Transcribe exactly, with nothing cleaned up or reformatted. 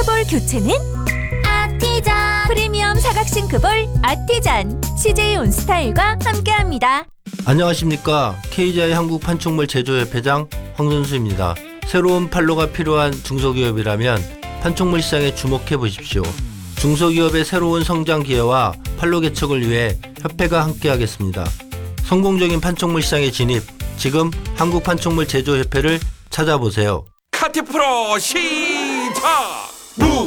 싱크볼 교체는 아티잔. 프리미엄 사각 싱크볼 아티잔. 씨제이 온스타일과 함께합니다. 안녕하십니까. 케이지아이 한국판촉물 제조협회장 황선수입니다. 새로운 판로가 필요한 중소기업이라면 판촉물 시장에 주목해 보십시오. 중소기업의 새로운 성장 기회와 판로 개척을 위해 협회가 함께하겠습니다. 성공적인 판촉물 시장에 진입, 지금 한국판촉물 제조협회를 찾아보세요. 카티 프로 시작!